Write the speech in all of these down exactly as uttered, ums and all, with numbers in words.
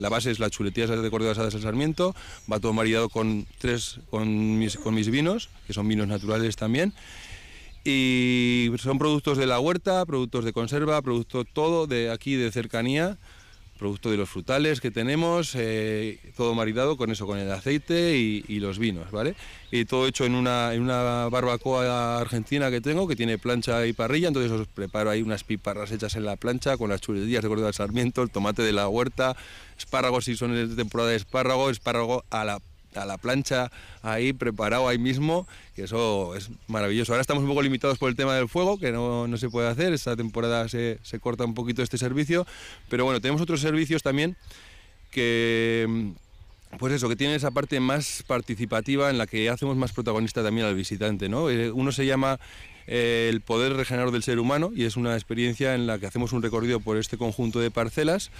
La base es las chuletillas de cordero asadas al sarmiento, va todo maridado con tres con mis, con mis vinos, que son vinos naturales también. Y son productos de la huerta, productos de conserva, producto todo de aquí de cercanía, producto de los frutales que tenemos, eh, todo maridado con eso, con el aceite y, y los vinos, ¿vale? Y todo hecho en una, en una barbacoa argentina que tengo, que tiene plancha y parrilla, entonces os preparo ahí unas piparras hechas en la plancha, con las chuletillas de cordero al sarmiento, el tomate de la huerta, espárragos si son de temporada de espárrago, espárrago a la a la plancha ahí preparado ahí mismo, que eso es maravilloso. Ahora estamos un poco limitados por el tema del fuego, que no, no se puede hacer, esta temporada se, se corta un poquito este servicio, pero bueno, tenemos otros servicios también que, pues eso, que tienen esa parte más participativa en la que hacemos más protagonista también al visitante, ¿no? Uno se llama eh, el poder regenerador del ser humano y es una experiencia en la que hacemos un recorrido por este conjunto de parcelas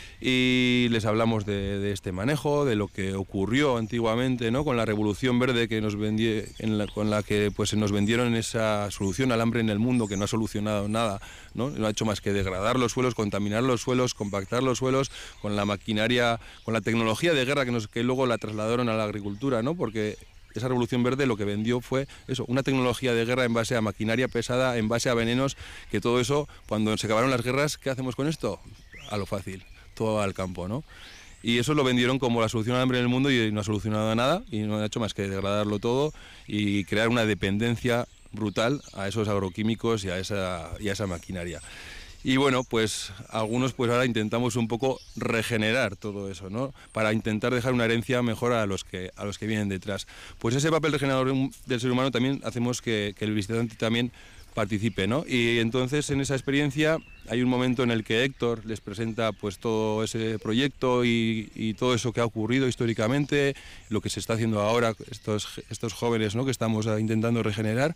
y les hablamos de, de este manejo, de lo que ocurrió antiguamente, ¿no? Con la revolución verde que nos vendí, en la, con la que pues, nos vendieron esa solución al hambre en el mundo, que no ha solucionado nada, ¿no? No ha hecho más que degradar los suelos, contaminar los suelos, compactar los suelos con la maquinaria, con la tecnología de guerra que, nos, que luego la trasladaron a la agricultura, ¿no? Porque esa revolución verde lo que vendió fue eso, una tecnología de guerra en base a maquinaria pesada, en base a venenos, que todo eso, cuando se acabaron las guerras, ¿qué hacemos con esto? A lo fácil, todo al campo, ¿no? Y eso lo vendieron como la solución al hambre en el mundo y no ha solucionado nada y no ha hecho más que degradarlo todo y crear una dependencia brutal a esos agroquímicos y a esa, y a esa maquinaria. Y bueno, pues algunos pues ahora intentamos un poco regenerar todo eso, ¿no? Para intentar dejar una herencia mejor a los que, a los que vienen detrás. Pues ese papel regenerador del ser humano también hacemos que, que el visitante también participe, ¿no? Y entonces en esa experiencia hay un momento en el que Héctor les presenta pues todo ese proyecto y, y todo eso que ha ocurrido históricamente, lo que se está haciendo ahora, estos, estos jóvenes, ¿no? Que estamos intentando regenerar.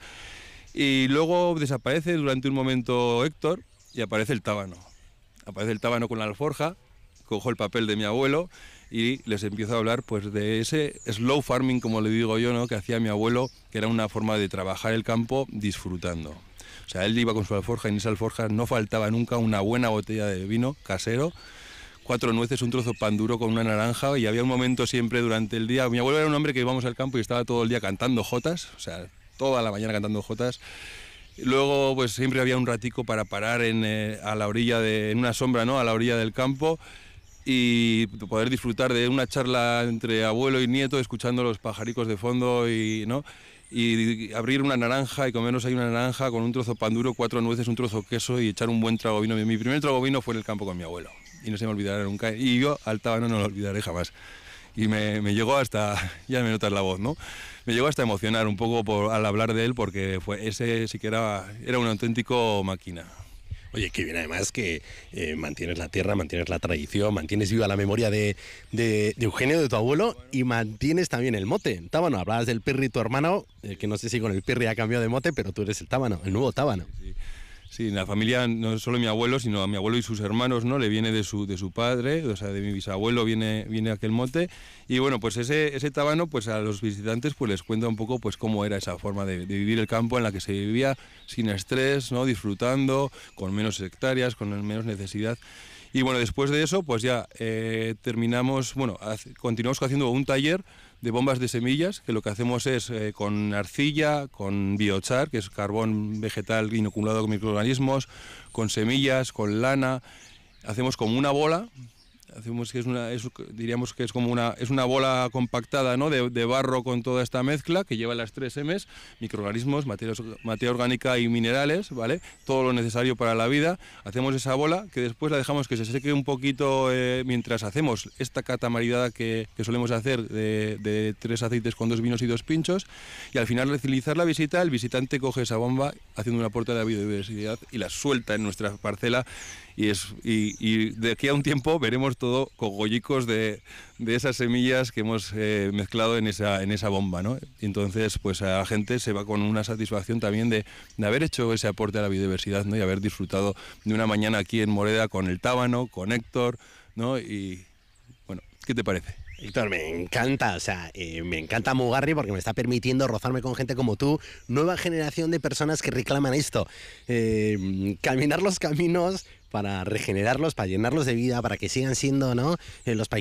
Y luego desaparece durante un momento Héctor y aparece el tábano. Aparece el tábano con la alforja, cojo el papel de mi abuelo y les empiezo a hablar pues de ese slow farming, como le digo yo, ¿no? Que hacía mi abuelo, que era una forma de trabajar el campo disfrutando. O sea, él iba con su alforja y en esa alforja no faltaba nunca una buena botella de vino casero, cuatro nueces, un trozo de pan duro con una naranja, y había un momento siempre durante el día. Mi abuelo era un hombre que íbamos al campo y estaba todo el día cantando jotas, o sea, toda la mañana cantando jotas. Luego pues siempre había un ratico para parar en, eh, a la orilla de, en una sombra, ¿no? A la orilla del campo y poder disfrutar de una charla entre abuelo y nieto, escuchando los pajaricos de fondo y, ¿no? Y abrir una naranja y comernos ahí una naranja con un trozo de pan duro, cuatro nueces, un trozo de queso y echar un buen trago de vino. Mi primer trago de vino fue en el campo con mi abuelo y no se me olvidará nunca. Y yo al tábano no lo olvidaré jamás. Y me, me llegó hasta, ya me notas la voz, ¿no? Me llegó hasta emocionar un poco por, al hablar de él, porque fue, ese sí que era, era un auténtico máquina. Oye, qué bien, además que eh, mantienes la tierra, mantienes la tradición, mantienes viva la memoria de, de, de Eugenio, de tu abuelo, y mantienes también el mote. Tábano, hablabas del Pirri, tu hermano, eh, que no sé si con el Pirri ha cambiado de mote, pero tú eres el Tábano, el nuevo Tábano. Sí. Sí, en la familia no solo mi abuelo, sino a mi abuelo y sus hermanos, ¿no? Le viene de su, de su padre, o sea, de mi bisabuelo viene, viene aquel mote. Y bueno, pues ese, ese tábano, pues a los visitantes pues les cuenta un poco pues cómo era esa forma de, de vivir el campo en la que se vivía sin estrés, ¿no? Disfrutando, con menos hectáreas, con menos necesidad. Y bueno, después de eso, pues ya eh, terminamos, bueno, hace, continuamos haciendo un taller de bombas de semillas, que lo que hacemos es eh, con arcilla, con biochar, que es carbón vegetal inoculado con microorganismos, con semillas, con lana, hacemos como una bola, hacemos que es una, es, diríamos que es como una, es una bola compactada, ¿no? de, de barro con toda esta mezcla que lleva las tres M's, microorganismos, materia, materia orgánica y minerales, ¿vale? Todo lo necesario para la vida. Hacemos esa bola que después la dejamos que se seque un poquito eh, mientras hacemos esta cata maridada que, que solemos hacer de, de tres aceites con dos vinos y dos pinchos, y al final de realizar la visita, el visitante coge esa bomba haciendo una aporte de la biodiversidad y la suelta en nuestra parcela. Y, es, y, y de aquí a un tiempo veremos todo cogollicos de, de esas semillas que hemos eh, mezclado en esa, en esa bomba, ¿no? Y entonces pues a la gente se va con una satisfacción también de, de haber hecho ese aporte a la biodiversidad, ¿no? Y haber disfrutado de una mañana aquí en Moreda con el tábano, con Héctor, ¿no? Y bueno, ¿qué te parece? Héctor, me encanta, o sea, eh, me encanta Mugarri porque me está permitiendo rozarme con gente como tú, nueva generación de personas que reclaman esto, eh, caminar los caminos para regenerarlos, para llenarlos de vida, para que sigan siendo, ¿no? Eh, los paisajes